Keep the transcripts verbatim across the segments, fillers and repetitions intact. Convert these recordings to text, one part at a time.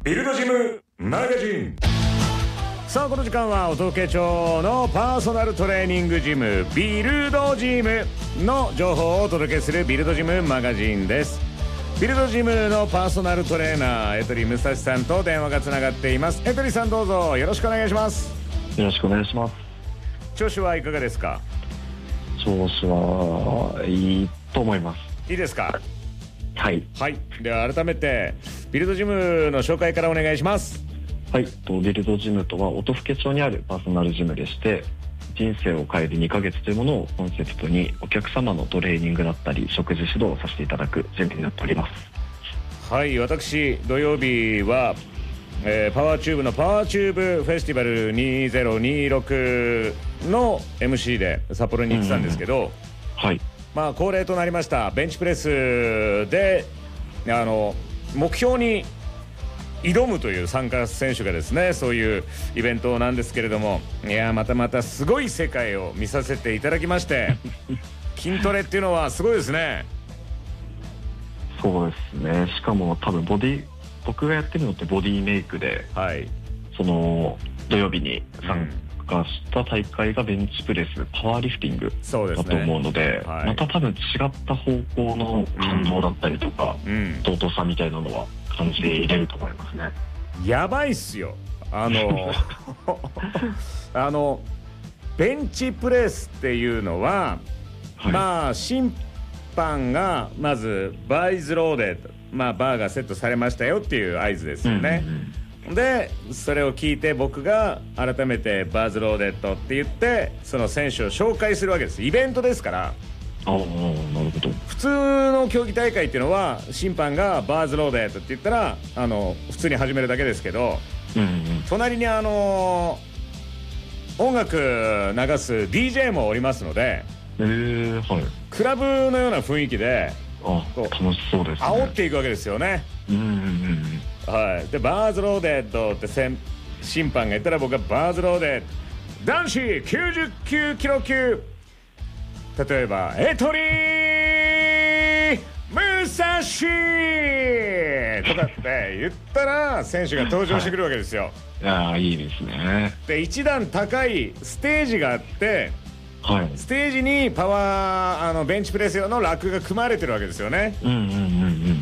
ビルドジムマガジン。さあこの時間は音更町のパーソナルトレーニングジムビルドジムの情報をお届けするビルドジムマガジンです。ビルドジムのパーソナルトレーナーエトリムサシさんと電話がつながっています。エトリさん、どうぞよろしくお願いします。 よろしくお願いします。 調子はいかがですか？ 調子はいいと思います。 いいですか？ はい、 はい、では改めてビルドジムの紹介からお願いします。 はい、とビルドジムとは音更町にあるパーソナルジムでして、人生を変えるにかげつというものをコンセプトにお客様のトレーニングだったり食事指導をさせていただくジムになっております。 はい、私土曜日は、えー、パワーチューブのパワーチューブフェスティバルにせんにじゅうろくの エムシー で札幌に行ってたんですけど、うんうん、 はい、 まあ恒例となりましたベンチプレスであの目標に挑むという参加選手がですね、そういうイベントなんですけれども、いやまたまたすごい世界を見させていただきまして筋トレっていうのはすごいですね。 そうですね。しかも多分ボディ僕がやってるのってボディメイクで、はい、その土曜日に参加した大会がベンチプレスパワーリフティングだと思うの で, で、ね、はい、また多分違った方向の感動だったりとか、うん、尊さみたいなのは感じで入れると思いますね。 やばいっすよ。あのあのベンチプレスっていうのは、はい、まあ審判がまずバーイズローデッド、まあバーがセットされましたよっていう合図ですよね、うんうんうん、でそれを聞いて僕が改めてバーズローデッドって言ってその選手を紹介するわけです。イベントですから。 ああ、なるほど。 普通の競技大会っていうのは審判がバーズローデッドって言ったらあの普通に始めるだけですけど、うんうん、隣にあの音楽流す ディージェー もおりますので、 えーはい、 クラブのような雰囲気であ楽しそうですね。 煽っていくわけですよね。 うんうんうん、 はい、でバーズローデッドって審判が言ったら僕はバーズローデッド男子きゅうじゅうきゅうキロ級、例えばエトリームサシとかって言ったら選手が登場してくるわけですよ、 はい、いやいいですね。 で一段高いステージがあって、はい、ステージにパワーあのベンチプレス用のラックが組まれてるわけですよね、うんうんうんうん、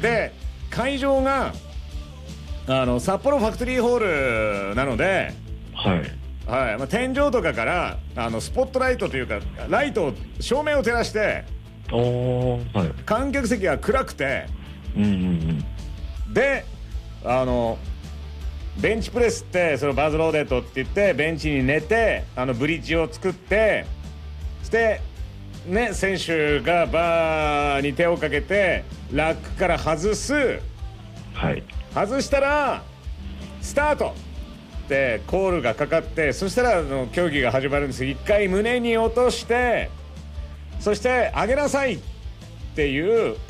で会場があの札幌ファクトリーホールなので、はいはい、まあ、天井とかからあのスポットライトというかライトを照明を照らしてお、はい、観客席が暗くて、うんうんうん、であのベンチプレスってそのバーズローデッドって言ってベンチに寝てあのブリッジを作ってしてね、選手がバーに手をかけてラックから外す、はい、外したらスタートでコールがかかって、そしたらあの競技が始まるんです。一回胸に落としてそして上げなさいっていう